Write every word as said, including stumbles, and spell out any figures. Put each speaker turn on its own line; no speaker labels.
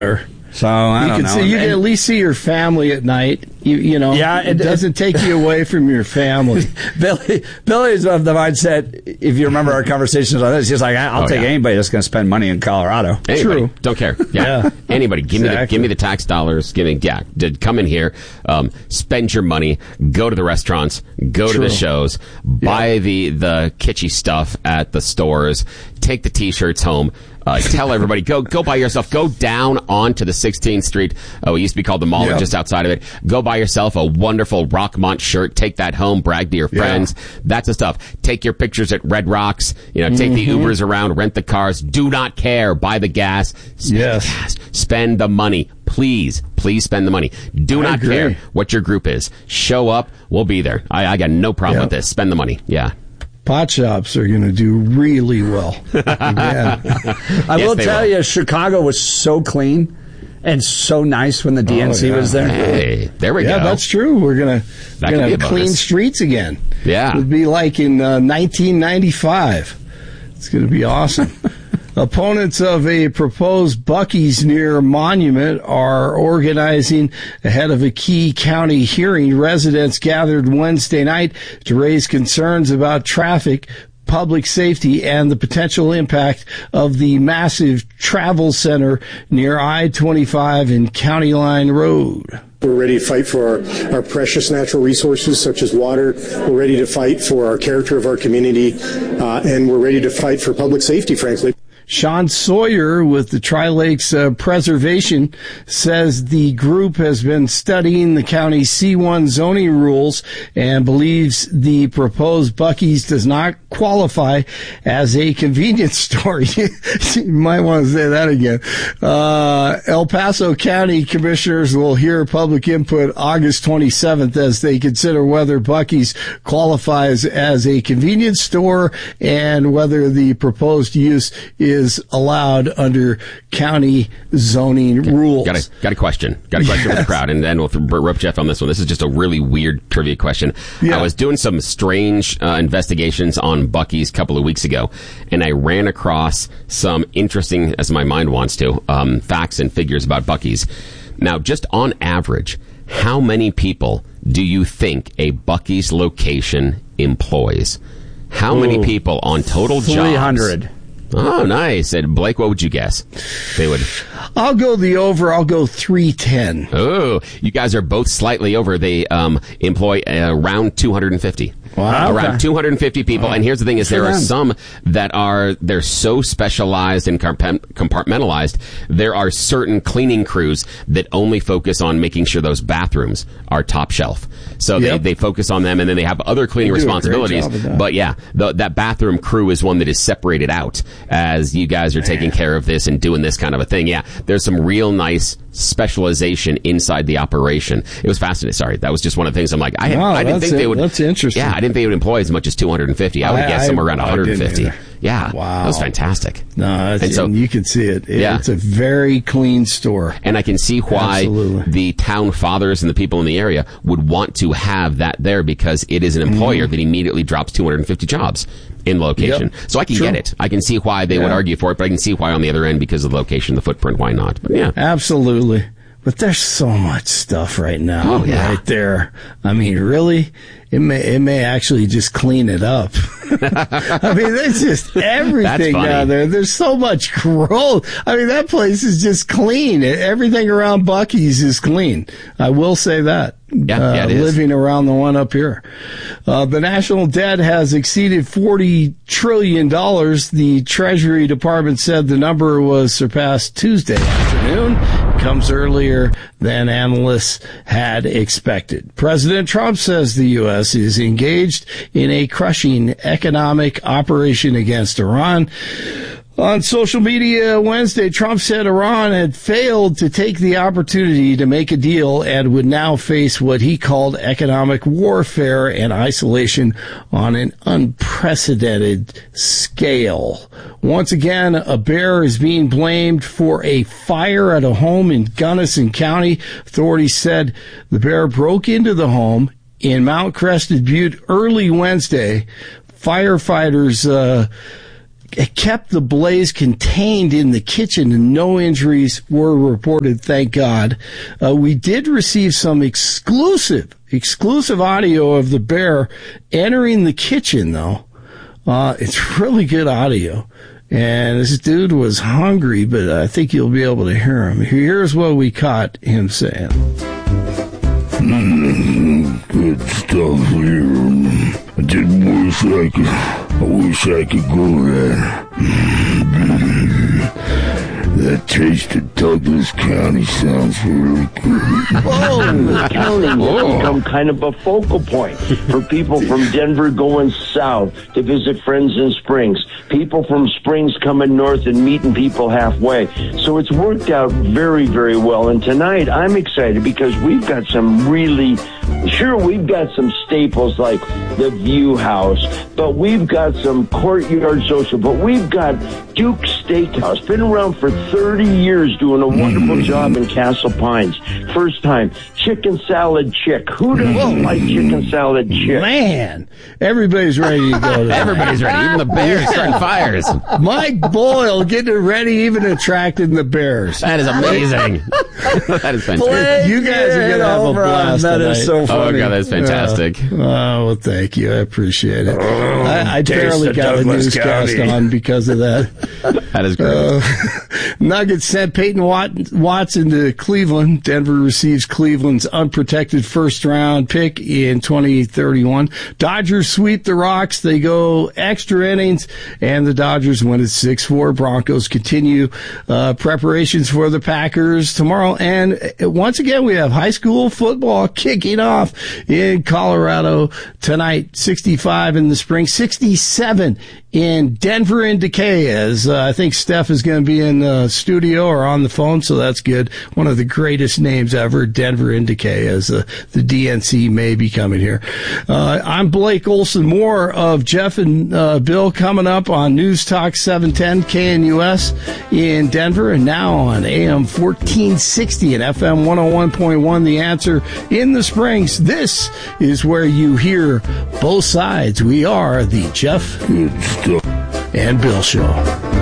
So I
you
don't
can
know.
See, you
and,
can at least see your family at night. You, you know,
yeah,
it, it doesn't take you away from your family.
Billy, Billy is of the mindset. If you remember our conversations on this, he's like, "I'll oh, take yeah. anybody that's going to spend money in Colorado."
Anybody.
True,
don't care. Yeah, yeah. anybody. Give exactly. me the give me the tax dollars. Give me yeah. Did come in here, um, spend your money, go to the restaurants, go True. to the shows, buy yeah. the the kitschy stuff at the stores, take the T-shirts home. Uh, tell everybody, go go buy yourself, go down onto the sixteenth Street, oh, it used to be called the Mall, yep. just outside of it. Go buy yourself a wonderful Rockmont shirt, take that home, brag to your friends. Yeah. That's the stuff. Take your pictures at Red Rocks, you know, take mm-hmm. the Ubers around, rent the cars, do not care, buy the gas, spend
yes.
the gas, spend the money. Please, please spend the money. Do I not agree. care what your group is. Show up, we'll be there. I, I got no problem yep. with this. Spend the money, yeah.
Pot shops are going to do really well.
I yes, will tell will. you, Chicago was so clean and so nice when the D N C oh, yeah. was there.
Hey, there we
yeah,
go.
Yeah, that's true. We're going to have clean streets again.
Yeah.
It'll be like in uh, nineteen ninety-five. It's going to be awesome. Opponents of a proposed Buc-ee's near Monument are organizing ahead of a key county hearing. Residents gathered Wednesday night to raise concerns about traffic, public safety, and the potential impact of the massive travel center near I twenty-five and County Line Road.
We're ready to fight for our, our precious natural resources such as water. We're ready to fight for our character of our community, uh, and we're ready to fight for public safety, frankly.
Sean Sawyer with the Tri-Lakes uh, Preservation says the group has been studying the county's C one zoning rules and believes the proposed Buc-ee's does not qualify as a convenience store. You might want to say that again. Uh, El Paso County commissioners will hear public input August twenty-seventh as they consider whether Buc-ee's qualifies as a convenience store and whether the proposed use is is allowed under county zoning okay. rules.
Got a, got a question. Got a question yes. for the crowd, and then we'll rope Jeff on this one. This is just a really weird trivia question. Yeah. I was doing some strange uh, investigations on Buc-ee's a couple of weeks ago, and I ran across some interesting, as my mind wants to, um, facts and figures about Buc-ee's. Now, just on average, how many people do you think a Buc-ee's location employs? How Ooh. many people on total jobs?
three hundred.
Oh, nice. And Blake, what would you guess? They would.
I'll go the over. I'll go three ten.
Oh, you guys are both slightly over. They um, employ uh, around two hundred fifty.
Wow.
Around
okay.
two hundred fifty people. Oh. And here's the thing is there are some that are, they're so specialized and compartmentalized. There are certain cleaning crews that only focus on making sure those bathrooms are top shelf. So yep. they, they focus on them, and then they have other cleaning responsibilities. But yeah, the, that bathroom crew is one that is separated out as you guys are taking care of this and doing this kind of a thing. Yeah, there's some real nice specialization inside the operation. It was fascinating. Sorry, that was just one of the things I'm like, I, had,
wow,
I didn't think
it.
they would.
That's interesting.
Yeah, I didn't think they would employ as much as two hundred fifty. I would I, guess somewhere around I, one hundred fifty. Yeah,
wow,
that was fantastic.
No,
and so
and you can see it. it
yeah.
It's a very clean store,
and I can see why
Absolutely.
the town fathers and the people in the area would want to have that there, because it is an employer mm. that immediately drops two hundred fifty jobs in location. Yep. So I can True. get it. I can see why they yeah. would argue for it, but I can see why on the other end, because of the location, the footprint, why not? But yeah,
absolutely. But there's so much stuff right now,
oh, yeah.
right there. I mean, really, it may it may actually just clean it up. I mean, there's just everything down there. There's so much growth. I mean, that place is just clean. Everything around Buc-ee's is clean. I will say that.
Yeah,
uh,
yeah, it is.
Living around the one up here. Uh, the national debt has exceeded forty trillion dollars. The Treasury Department said the number was surpassed Tuesday afternoon. It comes earlier than analysts had expected. President Trump says the U S is engaged in a crushing economic operation against Iran. On social media Wednesday, Trump said Iran had failed to take the opportunity to make a deal and would now face what he called economic warfare and isolation on an unprecedented scale. Once again, a bear is being blamed for a fire at a home in Gunnison County. Authorities said the bear broke into the home in Mount Crested Butte early Wednesday. Firefighters uh kept the blaze contained in the kitchen, and no injuries were reported, thank God. Uh, we did receive some exclusive, exclusive audio of the bear entering the kitchen, though. Uh, it's really good audio. And this dude was hungry, but I think you'll be able to hear him. Here's what we caught him saying.
Mm, good stuff here. I did wish I could, I wish I could go there. Mm, that taste of Douglas County sounds really good.
Whoa! County has become kind of a focal point for people from Denver going south to visit friends in Springs. People from Springs coming north and meeting people halfway. So it's worked out very, very well. And tonight I'm excited because we've got some really, sure, we've got some staples like the View House, but we've got some Courtyard Social, but we've got Duke Steakhouse. Been around for thirty years doing a wonderful mm. job in Castle Pines. First time, Chicken Salad Chick. Who doesn't like Chicken Salad Chick?
Man, everybody's ready to go.
Everybody's ready. Even the Bears starting fires.
Mike Boyle getting ready, even attracting the Bears.
That is amazing. That is fantastic.
You guys are going to have a blast
That
tonight.
is so funny.
Oh, God, that's fantastic.
Uh, oh, well, thank you. I appreciate it.
Oh,
I, I barely got a
Douglas
newscast
County.
on because of that.
That is great.
Uh, Nuggets sent Peyton Wat- Watson to Cleveland. Denver receives Cleveland's unprotected first round pick in twenty thirty-one. Dodgers sweep the Rocks. They go extra innings, and the Dodgers win at six four. Broncos continue uh, preparations for the Packers tomorrow. And once again, we have high school football kicking off in Colorado tonight. sixty-five in the spring, sixty-seven in Denver and Decay, as uh, I think Steph is going to be in the studio or on the phone, so that's good. One of the greatest names ever, Denver and Decay, as uh, the D N C may be coming here. Uh, I'm Blake Olson. More of Jeff and uh, Bill coming up on News Talk seven ten K N U S in Denver, and now on A M fourteen sixty and F M one oh one point one, The Answer in the Springs. This is where you hear both sides. We are the Jeff and Bill Show.